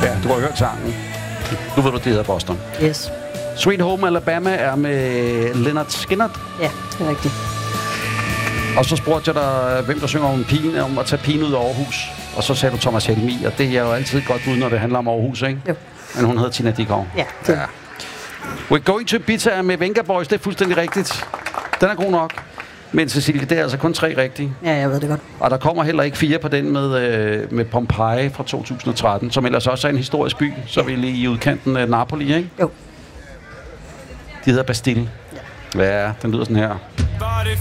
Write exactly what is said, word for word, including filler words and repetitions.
Ja, du har hørt sangen. Nu ved du, det hedder Boston. Yes. Sweet Home Alabama er med Leonard Skinner. Ja, det er rigtigt. Og så spurgte jeg dig, hvem der synger om, pigen, om at tage pigen ud af Aarhus. Og så sagde du Thomas Helmi, og det er jo altid godt ud, når det handler om Aarhus, ikke? Jo. Men hun hedder Tina Dickow. Ja, det ja. We're Going to Ibiza med Venga Boys, det er fuldstændig rigtigt. Den er god nok. Men Cecilie, det er altså kun tre rigtige. Ja, jeg ved det godt. Og der kommer heller ikke fire på den med, øh, med Pompeji fra to tusind og tretten, som ellers også er en historisk by, så vi lige i udkanten af Napoli, ikke? Jo. De hedder Bastille. Ja, ja, den lyder sådan her.